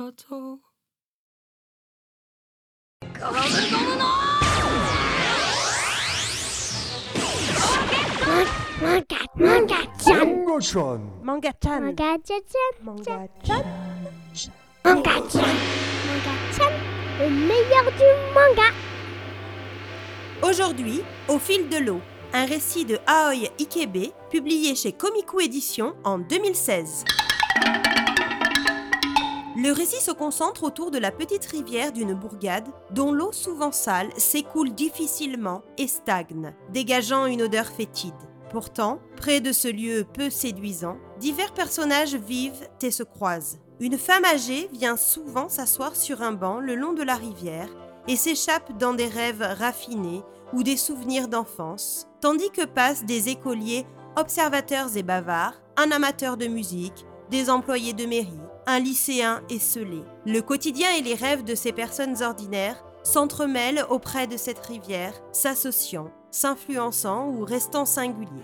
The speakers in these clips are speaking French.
と Manga-chan. Manga-chan. Manga-chan. Manga-chan, le meilleur du manga. Aujourd'hui, Au fil de l'eau, un récit de Aoi Ikebe, publié chez Komiku Éditions en 2016. Le récit se concentre autour de la petite rivière d'une bourgade dont l'eau souvent sale s'écoule difficilement et stagne, dégageant une odeur fétide. Pourtant, près de ce lieu peu séduisant, divers personnages vivent et se croisent. Une femme âgée vient souvent s'asseoir sur un banc le long de la rivière et s'échappe dans des rêves raffinés ou des souvenirs d'enfance, tandis que passent des écoliers observateurs et bavards, un amateur de musique, des employés de mairie, un lycéen esseulé. Le quotidien et les rêves de ces personnes ordinaires s'entremêlent auprès de cette rivière, s'associant, s'influençant ou restant singuliers.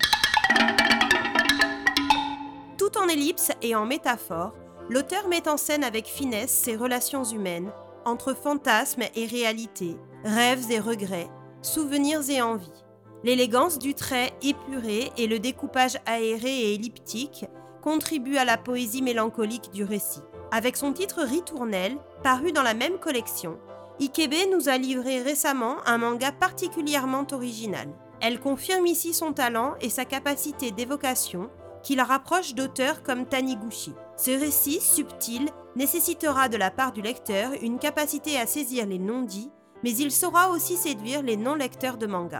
Tout en ellipse et en métaphore, l'auteur met en scène avec finesse ces relations humaines, entre fantasmes et réalité, rêves et regrets, souvenirs et envies. L'élégance du trait épuré et le découpage aéré et elliptique contribuent à la poésie mélancolique du récit. Avec son titre Ritournelle, paru dans la même collection, Ikebe nous a livré récemment un manga particulièrement original. Elle confirme ici son talent et sa capacité d'évocation qui la rapproche d'auteurs comme Taniguchi. Ce récit subtil nécessitera de la part du lecteur une capacité à saisir les non-dits, mais il saura aussi séduire les non-lecteurs de manga.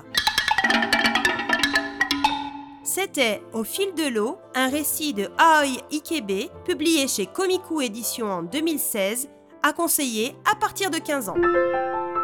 C'était Au fil de l'eau, un récit de Aoi Ikebe, publié chez Komiku Éditions en 2016, à conseiller à partir de 15 ans.